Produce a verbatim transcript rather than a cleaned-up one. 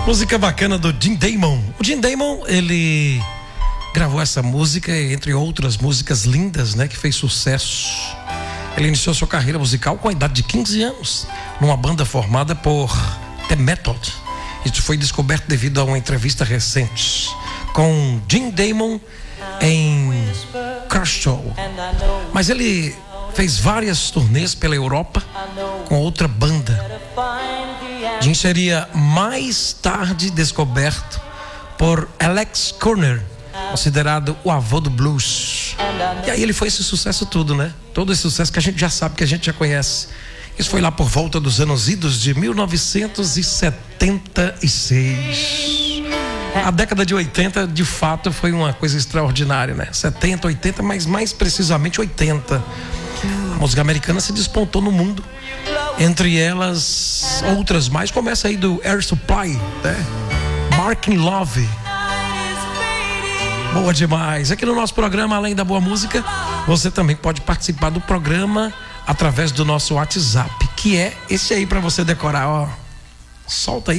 Música bacana do Jim Damon. O Jim Damon, ele gravou essa música, entre outras músicas lindas, né, que fez sucesso. Ele iniciou sua carreira musical com a idade de quinze anos, numa banda formada por The Method. Isso foi descoberto devido a uma entrevista recente com Jim Damon em Crushall. Mas ele fez várias turnês pela Europa com outra banda. Jim seria mais tarde descoberto por Alex Turner, considerado o avô do blues. E aí ele foi esse sucesso tudo, né? Todo esse sucesso que a gente já sabe, que a gente já conhece. Isso foi lá por volta dos anos idos de mil novecentos e setenta e seis. A década de oitenta, de fato, foi uma coisa extraordinária, né? setenta, oitenta, mas mais precisamente oitenta. A música americana se despontou no mundo. Entre elas, outras mais. Começa aí do Air Supply, né? Marking Love. Boa demais. Aqui no nosso programa, além da boa música, você também pode participar do programa através do nosso WhatsApp, que é esse aí para você decorar, ó. Solta aí.